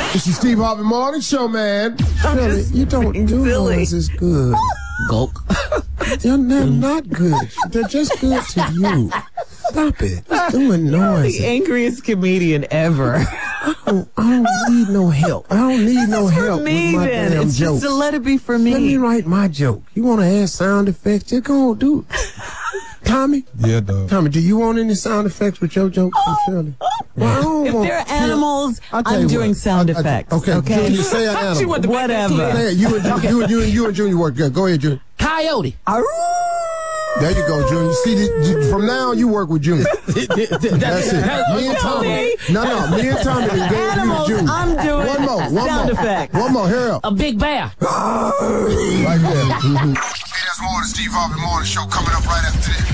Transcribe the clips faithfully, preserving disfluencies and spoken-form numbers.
It's the Steve Harvey Morning Show, man. Shirley, you don't do silly. noises good. Gulp. They're, they're not good. They're just good to you. Stop it. You're doing The noises. angriest comedian ever. I don't, I don't need no help. I don't need no For help me, with my then. damn It's jokes. just to let it be for me. Let me write my joke. You want to add sound effects? Just go do it. Tommy? Yeah, dog. Tommy, do you want any sound effects with your jokes, Shirley? Well, I don't If want, they're animals, I'll tell I'm you doing what. sound I- I- effects. Okay, Okay. Junior, say an animal. Whatever. Hey, you and Junior, you and you and you and Junior work good. Go ahead, Junior. Coyote. There you go, Junior. See, the, from now on, you work with Junior. That's it. Me and Tommy. No, no, me and Tommy done gave you the Animals, Junior. I'm doing One more, one sound more. effects. One more, here up. A big bear. Right there. Mhm. Hey, there's more of the Steve Harvey Morning Show coming up right after this.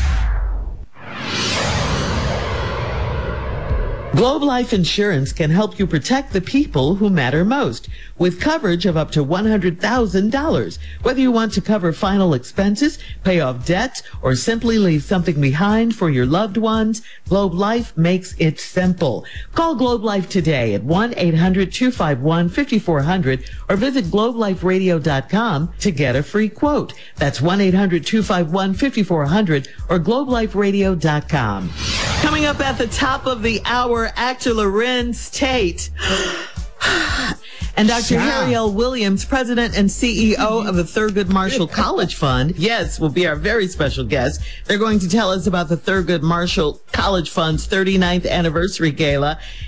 Globe Life Insurance can help you protect the people who matter most with coverage of up to one hundred thousand dollars. Whether you want to cover final expenses, pay off debts, or simply leave something behind for your loved ones, Globe Life makes it simple. Call Globe Life today at one eight hundred two five one five four zero zero or visit globe life radio dot com to get a free quote. That's one eight hundred two five one five four zero zero or globe life radio dot com. Coming up at the top of the hour, actor Lorenz Tate and Doctor Harry L. Williams, President and C E O of the Thurgood Marshall College Fund, yes, will be our very special guest. They're going to tell us about the Thurgood Marshall College Fund's thirty-ninth anniversary gala